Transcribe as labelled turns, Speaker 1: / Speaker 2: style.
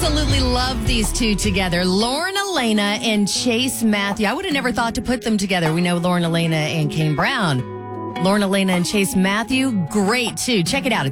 Speaker 1: absolutely love these two together. Lauren Elena and Chase Matthew. I would have never thought to put them together. We know Lauren Elena and Kane Brown. Lauren Elena and Chase Matthew, great too. Check it out. It's